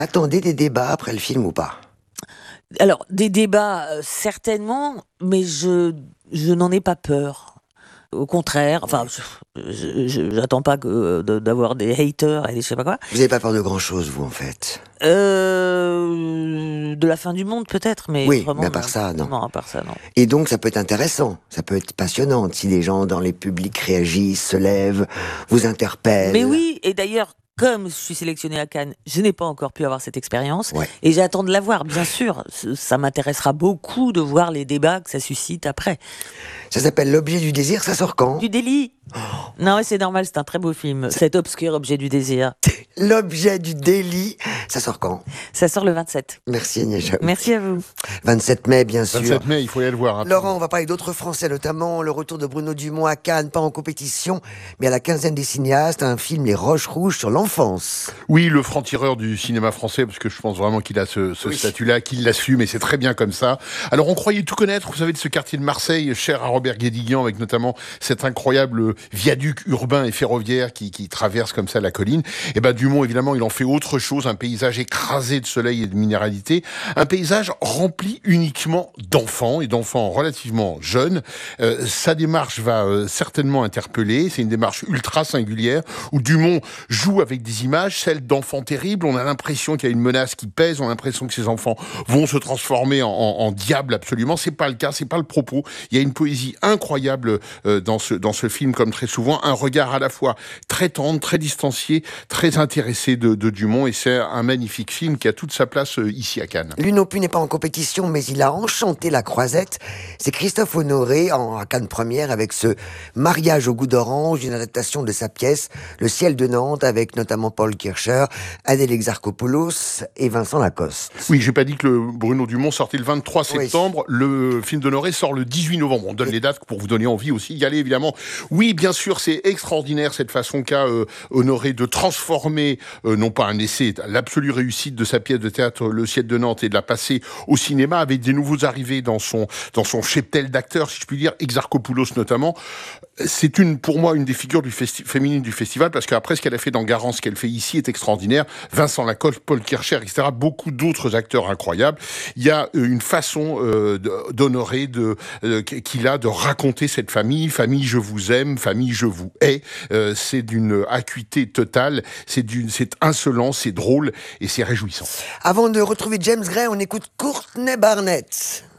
Attendez des débats après le film ou pas? Alors, des débats, certainement, mais je n'en ai pas peur. Au contraire, enfin, j'attends pas d'avoir des haters et des je sais pas quoi. Vous n'avez pas peur de grand-chose, vous, en fait? De la fin du monde peut-être, mais Oui, vraiment mais à part non. ça, non. Non, à part ça, non. Et donc, ça peut être intéressant, ça peut être passionnant, si les gens dans les publics réagissent, se lèvent, vous interpellent. Mais oui, et d'ailleurs, comme je suis sélectionnée à Cannes, je n'ai pas encore pu avoir cette expérience, Ouais. et j'attends de l'avoir, bien sûr. Ça m'intéressera beaucoup de voir les débats que ça suscite après. Ça s'appelle L'objet du désir, ça sort quand? Du délit. Non, mais c'est normal, c'est un très beau film. Cet obscur objet du désir. L'objet du délit, ça sort quand? Ça sort le 27. Merci Agnès Jaoui. Merci à vous. 27 mai, bien sûr. 27 mai, il faut y aller le voir. Hein. Laurent, on va parler d'autres Français, notamment le retour de Bruno Dumont à Cannes, pas en compétition, mais à la quinzaine des cinéastes, un film Les Roches Rouges sur l'enfance. Oui, le franc-tireur du cinéma français, parce que je pense vraiment qu'il a ce statut-là, qu'il l'assume, et c'est très bien comme ça. Alors, on croyait tout connaître, vous savez, de ce quartier de Marseille, cher à Robert Guédiguian, avec notamment cet incroyable viaduc urbain et ferroviaire qui traverse comme ça la colline. Et ben, Dumont, évidemment, il en fait autre chose, un paysage écrasé de soleil et de minéralité, un paysage rempli uniquement d'enfants, et d'enfants relativement jeunes. Sa démarche va certainement interpeller, c'est une démarche ultra singulière, où Dumont joue avec des images, celles d'enfants terribles, on a l'impression qu'il y a une menace qui pèse, on a l'impression que ces enfants vont se transformer en diable absolument, c'est pas le cas, c'est pas le propos. Il y a une poésie incroyable dans ce film, comme très souvent, un regard à la fois très tendre, très distancié, très intéressé de Dumont, et c'est un magnifique film qui a toute sa place ici à Cannes. Lui non plus n'est pas en compétition, mais il a enchanté la Croisette. C'est Christophe Honoré, à Cannes Première, avec ce Mariage au goût d'orange, une adaptation de sa pièce Le ciel de Nantes, avec notamment Paul Kircher, Adèle Exarchopoulos et Vincent Lacoste. Oui, j'ai pas dit que le Bruno Dumont sortait le 23 septembre, oui. Le film d'Honoré sort le 18 novembre. On donne les dates pour vous donner envie aussi d'y aller, évidemment. Oui, bien sûr, c'est extraordinaire cette façon qu'a Honoré de transformer, non pas un essai, l'absolue réussite de sa pièce de théâtre Le ciel de Nantes, et de la passer au cinéma avec des nouveaux arrivés dans son cheptel d'acteurs, si je puis dire, Exarchopoulos notamment. C'est pour moi une des figures féminines du festival, parce qu'après ce qu'elle a fait dans Garance, ce qu'elle fait ici est extraordinaire. Vincent Lacoste, Paul Kircher, etc. Beaucoup d'autres acteurs incroyables. Il y a une façon d'Honorer qu'il a de raconter cette famille je vous aime, famille je vous hais. C'est d'une acuité totale, c'est insolent, c'est drôle et c'est réjouissant. Avant de retrouver James Gray, on écoute Courtney Barnett.